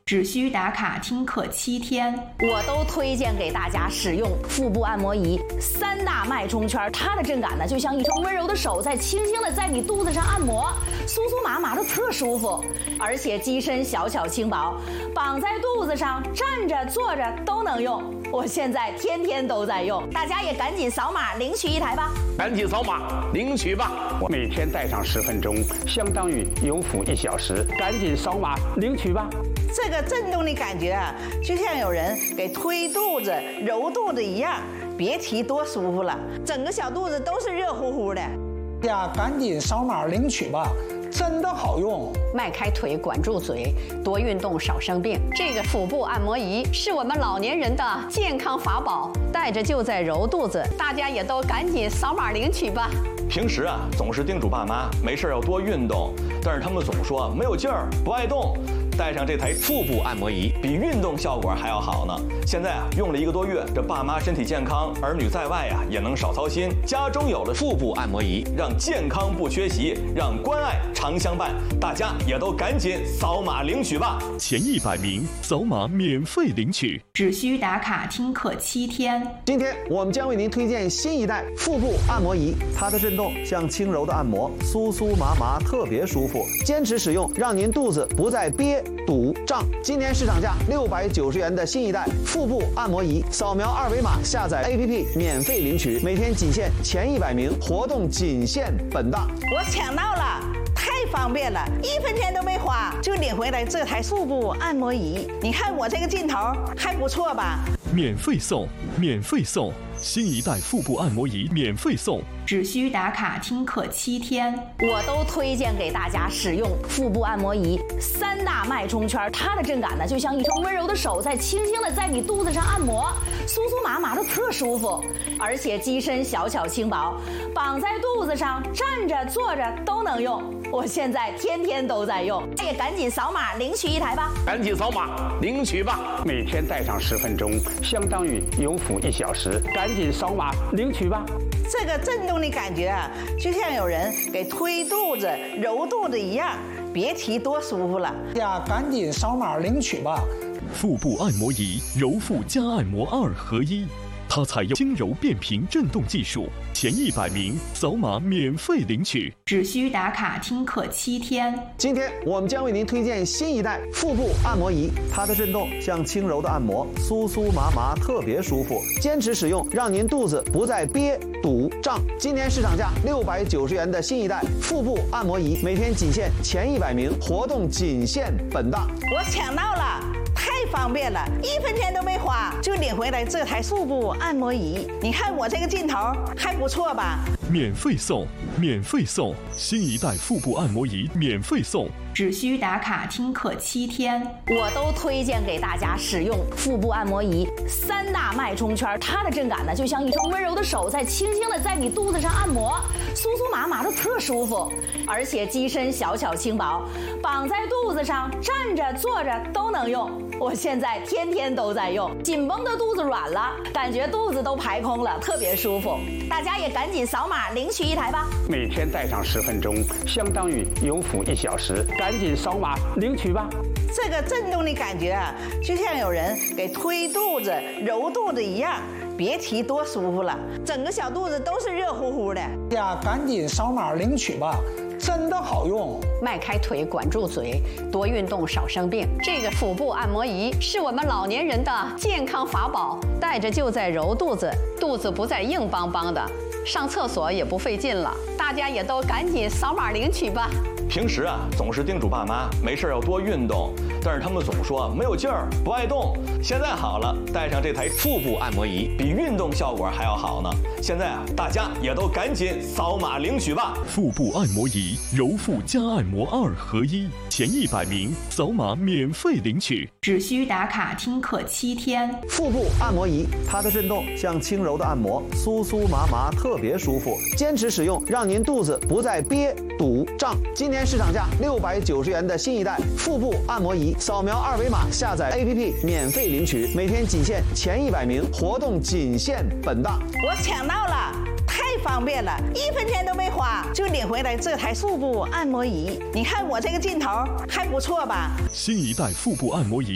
只需打卡听课7天。 我都推荐给大家使用腹部按摩仪，3大脉冲圈，它的震感呢，就像一双温柔的手在轻轻的在你肚子上按摩，酥酥麻麻的特舒服，而且机身小巧轻薄，绑在肚子上，站着坐着都能用。我现在天天都在用，大家也赶紧扫码领取一台吧！ 赶紧扫码领取吧！ 我每天戴上10分钟，相当于有辅1小时，赶紧扫码领取吧！ 这个震动的感觉啊，就像有人给推肚子、揉肚子一样，别提多舒服了，整个小肚子都是热乎乎的。 呀，赶紧扫码领取吧！真的好用， 迈开腿，管住嘴，多运动少生病。这个腹部按摩仪是我们老年人的健康法宝，带着就在揉肚子，大家也都赶紧扫码领取吧。 平时啊，总是叮嘱爸妈没事要多运动，但是他们总说没有劲儿，不爱动。带上这台腹部按摩仪，比运动效果还要好呢。现在啊，用了1个多月，这爸妈身体健康，儿女在外啊也能少操心。家中有了腹部按摩仪，让健康不缺席，让关爱常相伴。大家也都赶紧扫码领取吧！ 前100名扫码免费领取， 只需打卡听课7天。 今天我们将为您推荐新一代腹部按摩仪，它的震动像轻柔的按摩，酥酥麻麻，特别舒服。坚持使用，让您肚子不再憋、堵、胀。今年市场价690元的新一代腹部按摩仪，扫描2维码下载 APP 免费领取，每天仅限前100名，活动仅限本档。 我抢到了！太方便了，1分钱都没花就领回来这台腹部按摩仪。你看我这个劲头还不错吧？ 免费送，免费送，新一代腹部按摩仪免费送， 只需打卡听课7天。 我都推荐给大家使用腹部按摩仪，3大脉冲圈，它的震感呢，就像一双温柔的手在轻轻的在你肚子上按摩，酥酥麻麻的特舒服，而且机身小巧轻薄，绑在肚子上，站着坐着都能用。我现在天天都在用，也赶紧扫码领取一台吧！ 赶紧扫码领取吧！ 每天戴上10分钟，相当于有辅1小时，赶紧扫码领取吧！ 这个震动的感觉啊，就像有人给推肚子、揉肚子一样，别提多舒服了。 呀，赶紧扫码领取吧！ 腹部按摩仪，揉腹加按摩2合1。它采用轻柔变频震动技术，前100名扫码免费领取， 只需打卡听课7天。 今天我们将为您推荐新一代腹部按摩仪，它的震动像轻柔的按摩，酥酥麻麻，特别舒服。坚持使用，让您肚子不再憋、堵、胀。今年市场价690元的新一代腹部按摩仪，每天仅限前100名，活动仅限本档。 我抢到了！太方便了，1分钱都没花就领回来这台腹部按摩仪。你看我这个劲头还不错吧？ 免费送，免费送，新一代腹部按摩仪免费送， 只需打卡听课7天。 我都推荐给大家使用腹部按摩仪，3大脉冲圈，它的震感呢，就像一双温柔的手在轻轻的在你肚子上按摩，酥酥麻麻的特舒服，而且机身小巧轻薄，绑在肚子上，站着坐着都能用。我现在天天都在用，紧绷的肚子软了，感觉肚子都排空了，特别舒服。大家也赶紧扫码领取一台吧！ 每天戴上10分钟，相当于有辅1小时，赶紧扫码领取吧！ 这个震动的感觉啊，就像有人给推肚子、揉肚子一样，别提多舒服了，整个小肚子都是热乎乎的。 呀，赶紧扫码领取吧！真的好用， 迈开腿，管住嘴，多运动少生病。这个腹部按摩仪是我们老年人的健康法宝，带着就在揉肚子，肚子不再硬邦邦的，上厕所也不费劲了。大家也都赶紧扫码领取吧！ 平时啊，总是叮嘱爸妈没事要多运动，但是他们总说没有劲儿，不爱动。现在好了，带上这台腹部按摩仪，比运动效果还要好呢。现在啊，大家也都赶紧扫码领取吧！ 腹部按摩仪，揉腹加按摩2合1，前100名扫码免费领取， 只需打卡听课7天。 腹部按摩仪，它的震动像轻柔的按摩，酥酥麻麻，特别舒服。坚持使用，让您肚子不再憋、堵、胀。今年市场价690元的新一代腹部按摩仪，扫描2维码下载 APP 免费领取，每天仅限前100名，活动仅限本档。 我抢到了！太方便了，1分钱都没花就领回来这台腹部按摩仪。你看我这个劲头还不错吧？ 新一代腹部按摩仪